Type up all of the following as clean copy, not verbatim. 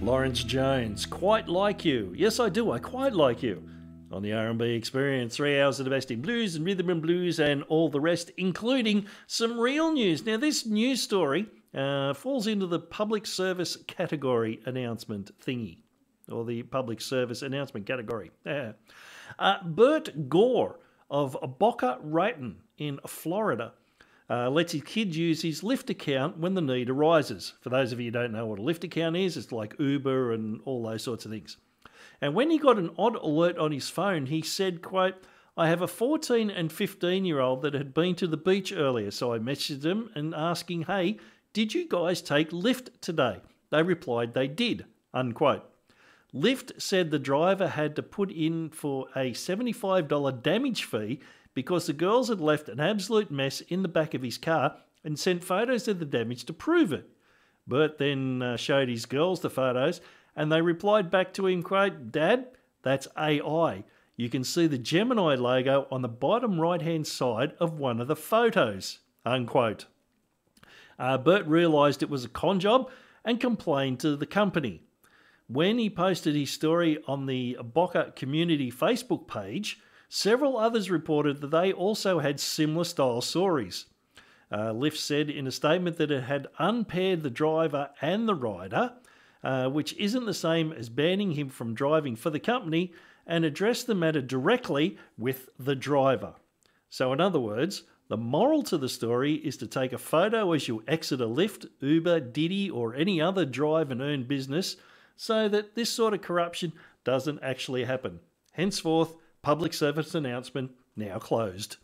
Lawrence Jones, Quite Like You. Yes, I do. I quite like you. On the R&B Experience, 3 hours of the best in blues and rhythm and blues and all the rest, including some real news. Now, this news story falls into the public service category announcement thingy, or the public service announcement category. Bert Gore of Boca Raton in Florida lets his kid use his Lyft account when the need arises. For those of you who don't know what a Lyft account is, it's like Uber and all those sorts of things. And when he got an odd alert on his phone, he said, quote, "I have a 14 and 15-year-old that had been to the beach earlier, so I messaged them and asking, hey, did you guys take Lyft today? They replied they did," unquote. Lyft said the driver had to put in for a $75 damage fee because the girls had left an absolute mess in the back of his car and sent photos of the damage to prove it. Bert then showed his girls the photos and they replied back to him, quote, "Dad, that's AI. You can see the Gemini logo on the bottom right-hand side of one of the photos," unquote. Bert realised it was a con job and complained to the company. When he posted his story on the Boca community Facebook page, several others reported that they also had similar style stories. Lyft said in a statement that it had unpaired the driver and the rider, which isn't the same as banning him from driving for the company, and addressed the matter directly with the driver. So in other words, the moral to the story is to take a photo as you exit a Lyft, Uber, Diddy or any other drive and earn business so that this sort of corruption doesn't actually happen. Henceforth, public service announcement now closed.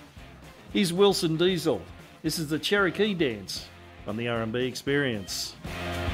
Here's Wilson Diesel. This is the Cherokee Dance on the R&B Experience.